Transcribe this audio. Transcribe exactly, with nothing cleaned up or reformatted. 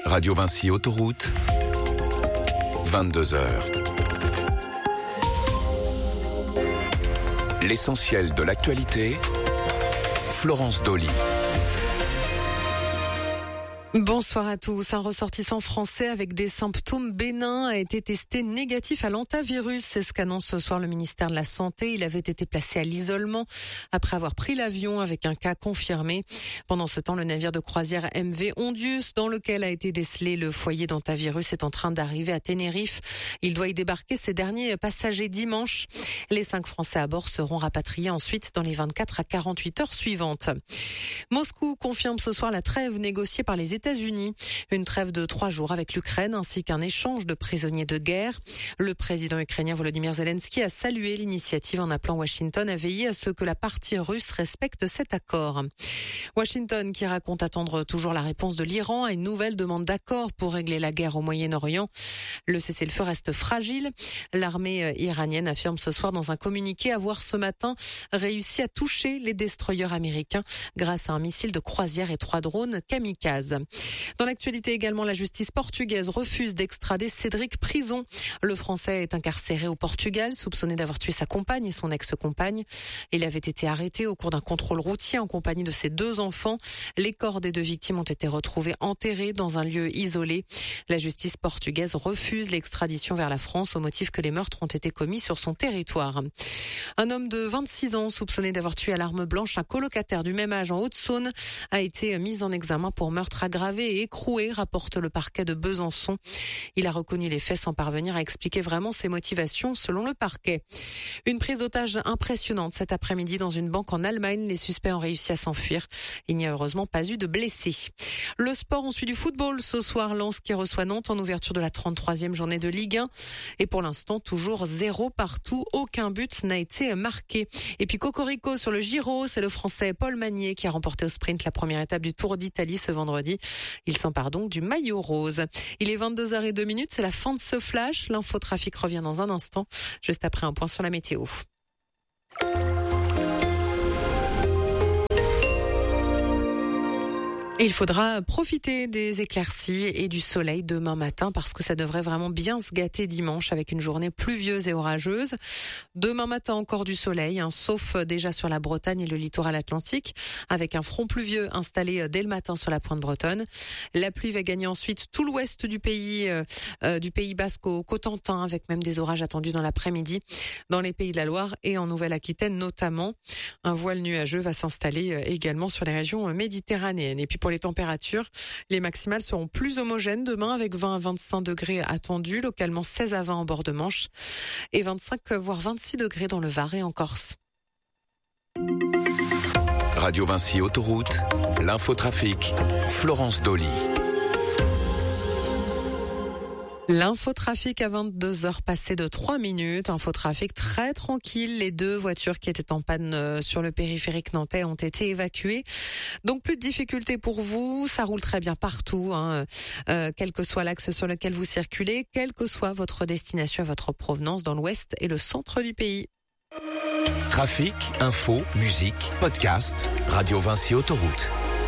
Radio Vinci Autoroute, vingt-deux heures. L'essentiel de l'actualité, Florence Dolly. Bonsoir à tous. Un ressortissant français avec des symptômes bénins a été testé négatif à l'hantavirus. C'est ce qu'annonce ce soir le ministère de la Santé. Il avait été placé à l'isolement après avoir pris l'avion avec un cas confirmé. Pendant ce temps, le navire de croisière M V Ondius, dans lequel a été décelé le foyer d'hantavirus, est en train d'arriver à Tenerife. Il doit y débarquer ses derniers passagers dimanche. Les cinq Français à bord seront rapatriés ensuite dans les vingt-quatre à quarante-huit heures suivantes. Moscou confirme ce soir la trêve négociée par les États-Unis. Une trêve de trois jours avec l'Ukraine ainsi qu'un échange de prisonniers de guerre. Le président ukrainien Volodymyr Zelensky a salué l'initiative en appelant Washington à veiller à ce que la partie russe respecte cet accord. Washington qui raconte attendre toujours la réponse de l'Iran à une nouvelle demande d'accord pour régler la guerre au Moyen-Orient. Le cessez-le-feu reste fragile. L'armée iranienne affirme ce soir dans un communiqué avoir ce matin réussi à toucher les destroyers américains grâce à un missile de croisière et trois drones kamikazes. Dans l'actualité également, la justice portugaise refuse d'extrader Cédric Prison. Le Français est incarcéré au Portugal, soupçonné d'avoir tué sa compagne et son ex-compagne. Il avait été arrêté au cours d'un contrôle routier en compagnie de ses deux enfants. Les corps des deux victimes ont été retrouvés enterrés dans un lieu isolé. La justice portugaise refuse l'extradition vers la France au motif que les meurtres ont été commis sur son territoire. Un homme de vingt-six ans soupçonné d'avoir tué à l'arme blanche un colocataire du même âge en Haute-Saône a été mis en examen pour meurtre aggravé et écroué, rapporte le parquet de Besançon. Il a reconnu les faits sans parvenir à expliquer vraiment ses motivations selon le parquet. Une prise d'otage impressionnante cet après-midi dans une banque en Allemagne. Les suspects ont réussi à s'enfuir. Il n'y a heureusement pas eu de blessés. Le sport, on suit du football ce soir. Lens qui reçoit Nantes en ouverture de la trente-troisième journée de Ligue un. Et pour l'instant, toujours zéro partout. Aucun but n'a été marqué. Et puis Cocorico sur le Giro, c'est le Français Paul Magnier qui a remporté au sprint la première étape du Tour d'Italie ce vendredi. Il s'empare donc du maillot rose. Il est vingt-deux heures zéro deux, c'est la fin de ce flash. L'infotrafic revient dans un instant, juste après un point sur la météo. Et il faudra profiter des éclaircies et du soleil demain matin parce que ça devrait vraiment bien se gâter dimanche avec une journée pluvieuse et orageuse. Demain matin encore du soleil, hein, sauf déjà sur la Bretagne et le littoral atlantique, avec un front pluvieux installé dès le matin sur la pointe bretonne. La pluie va gagner ensuite tout l'ouest du pays, euh, euh, du Pays Basque au Cotentin, avec même des orages attendus dans l'après-midi, dans les Pays de la Loire et en Nouvelle-Aquitaine notamment. Un voile nuageux va s'installer également sur les régions méditerranéennes. Et puis pour les températures, les maximales seront plus homogènes demain avec vingt à vingt-cinq degrés attendus, localement seize à vingt en bord de Manche et vingt-cinq voire vingt-six degrés dans le Var et en Corse. Radio Vinci Autoroute, l'infotrafic, Florence Dolly. L'infotrafic à vingt-deux heures passées de trois minutes. Infotrafic très tranquille. Les deux voitures qui étaient en panne sur le périphérique nantais ont été évacuées. Donc plus de difficultés pour vous. Ça roule très bien partout, hein. euh, quel que soit l'axe sur lequel vous circulez, quelle que soit votre destination et votre provenance dans l'ouest et le centre du pays. Trafic, info, musique, podcast, Radio Vinci Autoroute.